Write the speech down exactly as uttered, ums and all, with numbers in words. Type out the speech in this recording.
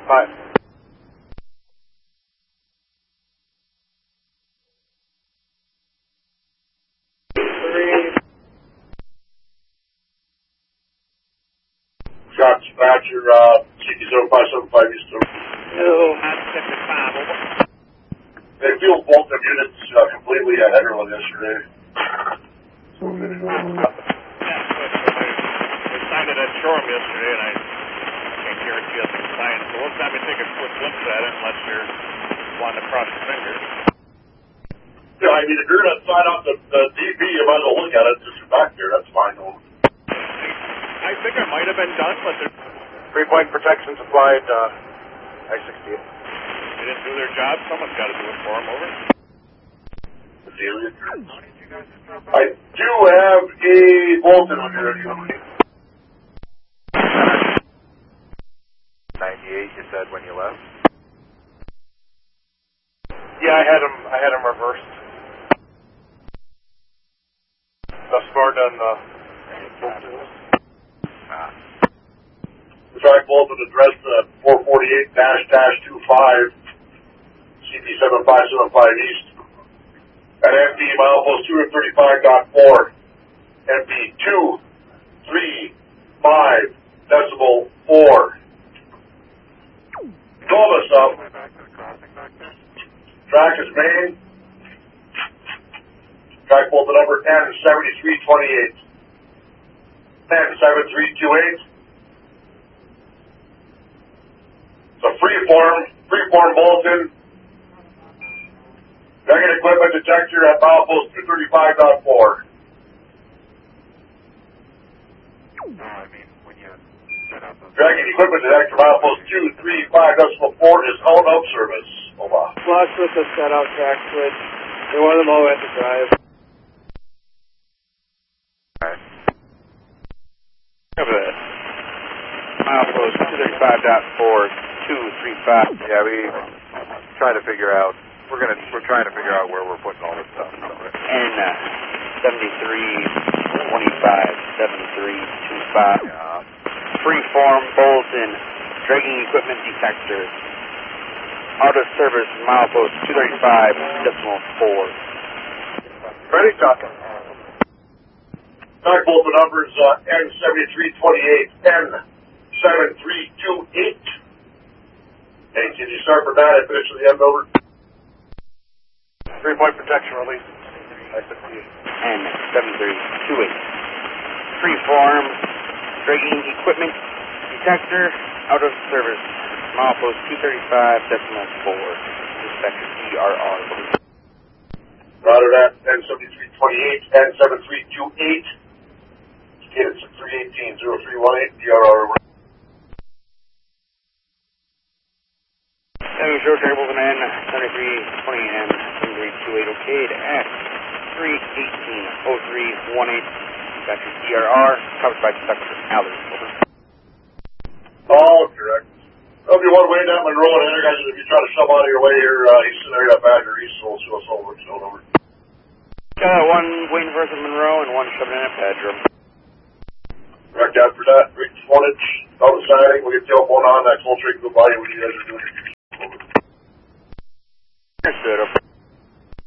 Five. Three. Shot dispatcher, uh, C T zero five seven five East. No. They feel both their units uh, completely at Hegerland yesterday. We signed it at Shoreham yesterday, and I can't guarantee us to sign it. So we'll time to take a quick glimpse at it unless you're wanting to cross your fingers. Yeah, I mean, if you're going to sign off the, the D P, you might as well look at it since you're back there. That's fine, though. I think it might have been done, but there's... Three-point protection supplied, uh, I sixty-eight. They didn't do their job. Someone's got to do it for them, over. I do have a bulletin on here. ninety-eight, you said when you left? Yeah, I had him, I had him reversed. Thus far done, uh, ah. The track bulletin addressed uh, four forty-eight dash dash twenty-five, C P seven five seven five East, at M P milepost two thirty-five point four, M P two three five decibel four. Told us up. Track is main. Track bulletin number N seventy-three twenty-eight. N seventy-three twenty-eight. It's a freeform, freeform bulletin. Dragon equipment detector at milepost two thirty-five point four. No, I mean, when you set up those... Dragon equipment detector milepost two thirty-five decimal four is held out service. Over. Flush with the set out track switch. They want them all at the drive. Alright. Cover that. Milepost two thirty-five point four two three five. Yeah, we try to figure out, we're gonna, we're trying to figure out where we're putting all this stuff. N uh, seventy-three twenty-five seventy-three twenty-five. Yeah. Freeform bulletin, dragging equipment detector. Out of service, milepost two thirty-five decimal four. Ready, talking. Track bulletin numbers uh, N seventy-three twenty-eight, N seventy-three twenty-eight. And can you start from that and finish at the end, over? Three-point protection release. I sixty-eight. N seventy-three twenty-eight. Freeform, dragging equipment detector. Out of service. Milepost two thirty-five decimal four. Inspector D R R. Roger that. N seventy-three twenty-eight, N seventy-three twenty-eight. Stated six three one eight zero three one eight, D R R. Seven short variables and N seventy-three twenty and seventy-three twenty-eight. Okay to X three eighteen oh three one eight. Inspector D R R. Covered by Inspector Allers. Over. All correct. There'll be one way down Monroe and other guys, if you try to shove out of your way here, uh, he's sitting there at Badger East, so we'll see what's over. So over. Uh, one waiting for us at Monroe and one shoving in at Badger. Correct after that, reach frontage, out the siding, we'll get the telephone on, that full trade, goodbye, what you guys are doing.